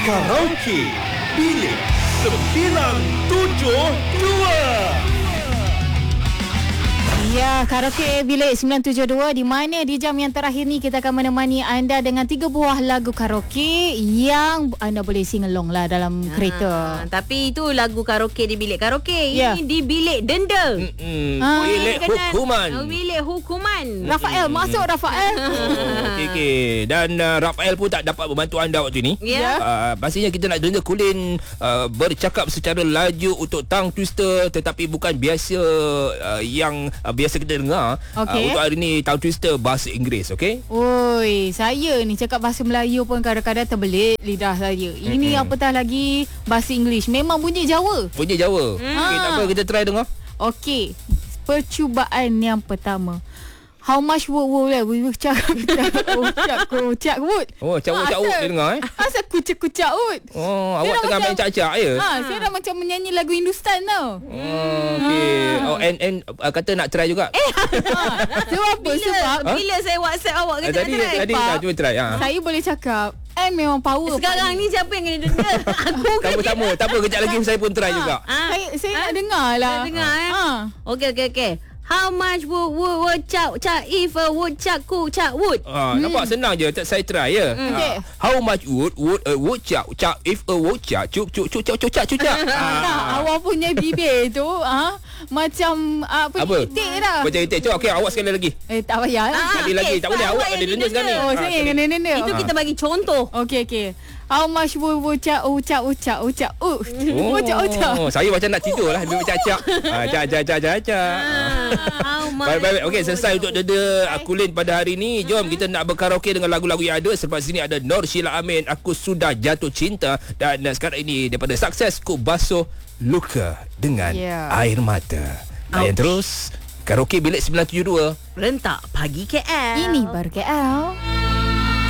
Karaoke Bilik 972. Ya, Karaoke Bilik 972 di mana di jam yang terakhir ni kita akan menemani anda dengan 3 buah lagu karaoke yang anda boleh sing along lah dalam kereta. Tapi itu lagu karaoke di bilik karaoke. Ya. Ini di bilik denda. Bilik hukuman. Bilik hukuman. Rafael, masuk Rafael. Okey. Dan Rafael pun tak dapat membantu anda waktu ni. Ya. Pastinya kita nak dengar Colin bercakap secara laju untuk tongue twister, tetapi bukan biasa yang biasa kita dengar. Okey. Untuk hari ni tongue twister bahasa Inggeris, okey? Oi, saya ni cakap bahasa Melayu pun kadang-kadang terbelit lidah saya. Ini apatah lagi bahasa English. Memang bunyi Jawa. Bunyi Jawa. Okey, tak apa, kita try dengar. Okey, percubaan yang pertama. How much would cakap wood. Oh, cakap dia dengar Asal kucak-kucak wood. Oh, awak tengah main cak-cak je. Saya dah macam menyanyi lagu Hindustan tau. Okey. Oh, and kata nak try juga. Sebab apa? Sebab Bila saya WhatsApp awak kata nak try. Tadi cuba try. saya boleh cakap and memang power. Sekarang ni siapa yang kena denda? Aku ke dia? Sama-sama. Tak apa, kejap lagi saya pun try juga. Saya nak dengar lah. Nak dengar Okey. How much would cak if a would cak would? Nampak senang je. Saya try ya. Okey. How much would a woodchuck if a woodchuck cuk. Awak punya bibir tu macam apa ni, itik dah. Macam itik. Cuk, okey, awak sekali lagi. Tak payah lah. Sekali lagi. Tak boleh, awak ada denda sekarang ni. Oh, saya kena denda. Itu kita bagi contoh. Okey. How much ucap. Oh, saya macam nak tidur lah. Dia cak-cak. Baik. Okey, selesai untuk denda Colin pada hari ni. Jom kita nak berkaraoke dengan lagu-lagu yang ada. Selepas ini ada Nur Sheila Amin, Aku Sudah Jatuh Cinta. Dan sekarang ini daripada Sukses, Ku Basuh Luka Dengan Air Mata. Layan terus Karaoke Bilik 972. Rentak pagi KL. Ini baru KL.